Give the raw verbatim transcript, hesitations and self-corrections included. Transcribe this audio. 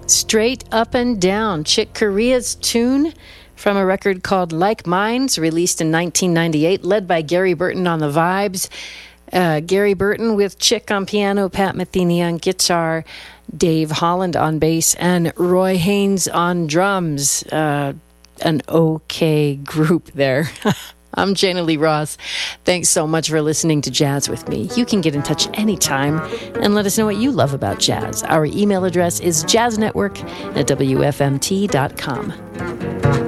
Straight Up and Down, Chick Corea's tune from a record called Like Minds, released in nineteen ninety-eight, led by Gary Burton on the vibes. Uh, Gary Burton with Chick on piano, Pat Metheny on guitar, Dave Holland on bass, and Roy Haynes on drums. Uh, an okay group there. I'm Jana Lee Ross. Thanks so much for listening to Jazz with me. You can get in touch anytime and let us know what you love about jazz. Our email address is jazznetwork at w f m t dot com.